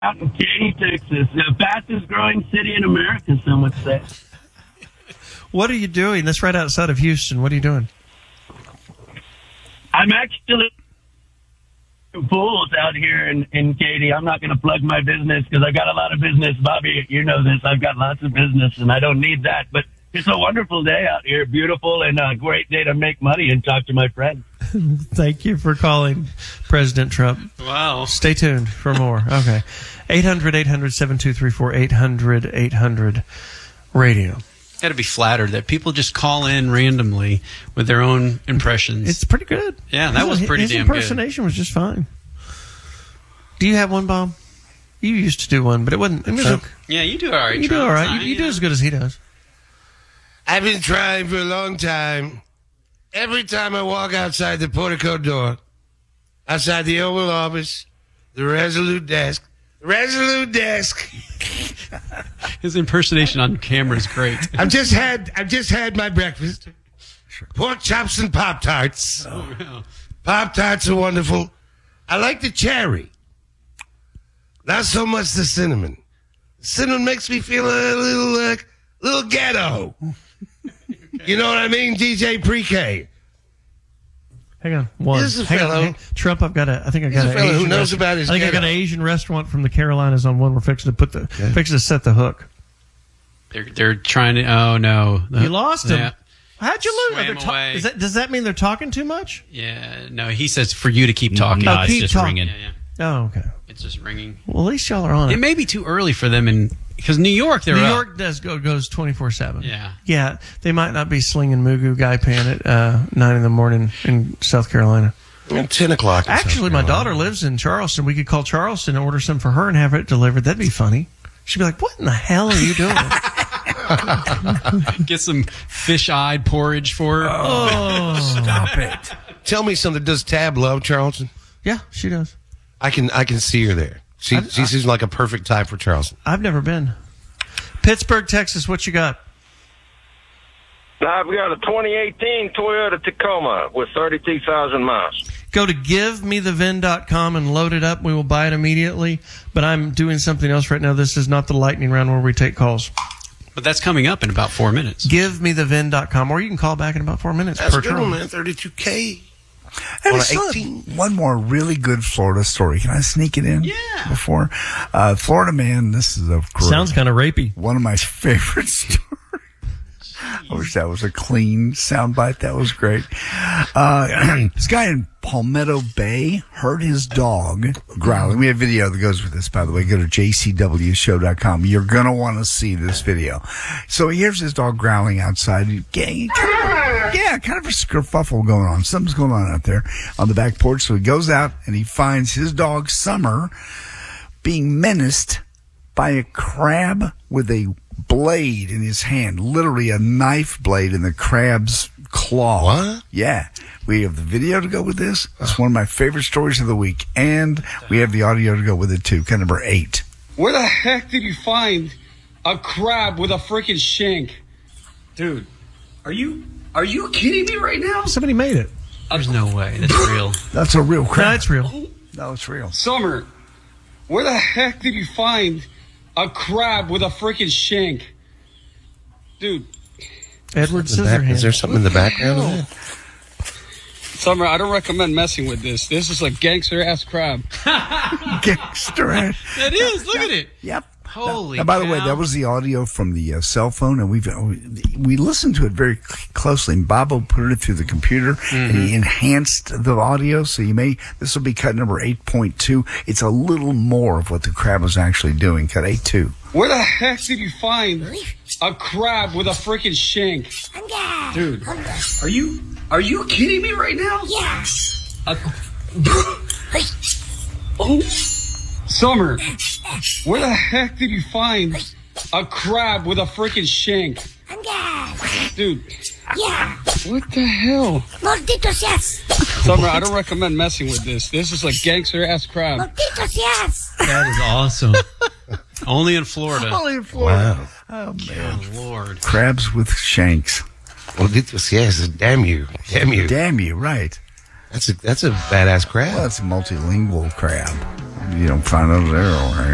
out in Katy, Texas, the fastest growing city in America, some would say. What are you doing? That's right outside of Houston. What are you doing? I'm actually pools out here in Katy. I'm not going to plug my business because I've got a lot of business. Bobby, you know this. I've got lots of business and I don't need that. But it's a wonderful day out here, beautiful, and a great day to make money and talk to my friends. Thank you for calling President Trump. Wow. Stay tuned for more. Okay. 800-800-7234, 800-800-radio. Got to be flattered that people just call in randomly with their own impressions. It's pretty good. Yeah, that was pretty his damn good. His impersonation was just fine. Do you have one, Bob? You used to do one, but it wasn't. It was okay. Yeah, you do all right. You do all right. You do as good as he does. I've been trying for a long time. Every time I walk outside the portico door, outside the Oval Office, the Resolute desk. His impersonation on camera is great. I've just had my breakfast. Pork chops and Pop-Tarts. Oh, yeah. Pop-Tarts are wonderful. I like the cherry. Not so much the cinnamon. Cinnamon makes me feel a little ghetto. You know what I mean, DJ Pre-K? Hang on. One. This is a Hang fellow. on. Trump, I've got an fellow who knows about his I think I got an ghetto. Asian restaurant from the Carolinas on one. We're fixing to set the hook. They're trying to. Oh no, You lost him. Yeah. How'd you lose? Swam away. Does that mean they're talking too much? Yeah, no. He says for you to keep talking. No, it's keep just talking. ringing. Yeah. Oh, okay. It's just ringing. Well, at least y'all are on It it. may be too early for them, because New York, they're New up. York goes 24/7. Yeah. Yeah, they might not be slinging Mugu Guy Pan at 9 in the morning in South Carolina. At 10 o'clock. in Actually, South my Carolina. daughter lives in Charleston. We could call Charleston and order some for her and have it delivered. That'd be funny. She'd be like, "What in the hell are you doing?" Get some fish-eyed porridge for her. Oh, Stop it. Tell me something. Does Tab love Charleston? yeah, she does. I can see her there. She seems like a perfect type for Charleston. I've never been. Pittsburgh, Texas. What you got? I've got a 2018 Toyota Tacoma with 32,000 miles. Go to givemethevin.com and load it up. We will buy it immediately. But I'm doing something else right now. This is not the lightning round where we take calls. But that's coming up in about 4 minutes. Givemethevin.com, or you can call back in about 4 minutes That's per a good turn. one, man. 32K. Hey, On we a still 18. have one more really good Florida story. Can I sneak it in? Yeah. Before Florida man, this is a great, Sounds kind of rapey. one of my favorite stories. I wish that was a clean soundbite. That was great. This guy in Palmetto Bay heard his dog growling. We have video that goes with this, by the way. Go to jcwshow.com. You're going to want to see this video. So he hears his dog growling outside. Kind of a kerfuffle going on. Something's going on out there on the back porch. So he goes out and he finds his dog, Summer, being menaced by a crab with a blade in his hand, literally a knife blade in the crab's claw. What? Yeah. We have the video to go with this. It's one of my favorite stories of the week. And we have the audio to go with it, too. Kind of number 8. Where the heck did you find a crab with a freaking shank? Dude, are you kidding me right now? Somebody made it. There's no way. That's real. That's a real crab. No, it's real. No, it's real. Summer, where the heck did you find a crab with a freaking shank? Dude, Edward Is there Scissorhands. something in the background of that? Summer, I don't recommend messing with this. This is a gangster-ass crab. Gangster. It is. Look at it. Yep. Holy Now, by the way, cow. that was the audio from the cell phone, and we listened to it very closely. And Bobo put it through the computer, and he enhanced the audio. So this will be cut number 8.2. It's a little more of what the crab was actually doing. Cut 8.2. Where the heck did you find a crab with a freaking shank? Dude, are you kidding me right now? Yeah. Summer, where the heck did you find a crab with a freaking shank? Dude. Yeah. What the hell? Malditos, yes. Summer, I don't recommend messing with this. This is a gangster-ass crab. Malditos, yes. That is awesome. Only in Florida. Only in Florida. Wow. Oh, man. Oh, Lord. Crabs with shanks. Well, yes, damn you. Damn you. Damn you, right. That's a badass crab. Well, that's a multilingual crab. You don't find those everywhere.